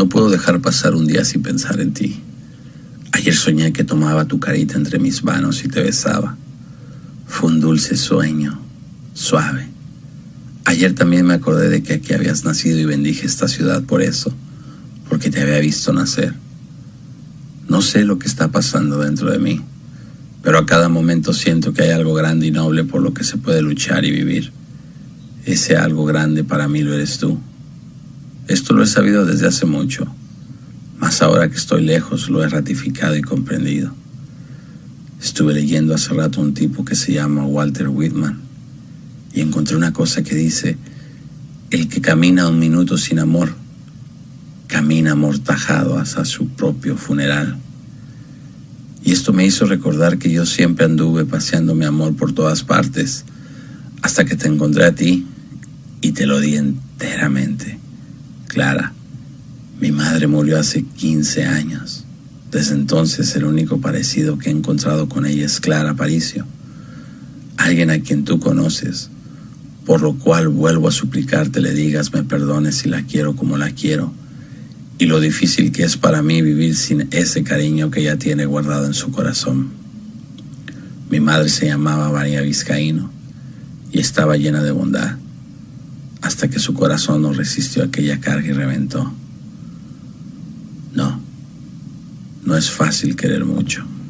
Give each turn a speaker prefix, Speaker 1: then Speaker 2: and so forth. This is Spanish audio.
Speaker 1: No puedo dejar pasar un día sin pensar en ti. Ayer soñé que tomaba tu carita entre mis manos y te besaba. Fue un dulce sueño, suave. Ayer también me acordé de que aquí habías nacido y bendije esta ciudad por eso, porque te había visto nacer. No sé lo que está pasando dentro de mí, pero a cada momento siento que hay algo grande y noble por lo que se puede luchar y vivir. Ese algo grande para mí lo eres tú. Esto lo he sabido desde hace mucho, mas ahora que estoy lejos lo he ratificado y comprendido. Estuve leyendo hace rato un tipo que se llama Walter Whitman y encontré una cosa que dice: el que camina un minuto sin amor, camina amortajado hasta su propio funeral. Y esto me hizo recordar que yo siempre anduve paseando mi amor por todas partes, hasta que te encontré a ti y te lo di enteramente. Clara, mi madre murió hace 15 años. Desde entonces el único parecido que he encontrado con ella es Clara Aparicio, alguien a quien tú conoces, por lo cual vuelvo a suplicarte le digas me perdones si la quiero como la quiero, y lo difícil que es para mí vivir sin ese cariño que ella tiene guardado en su corazón. Mi madre se llamaba María Vizcaíno y estaba llena de bondad, hasta que su corazón no resistió aquella carga y reventó. No es fácil querer mucho.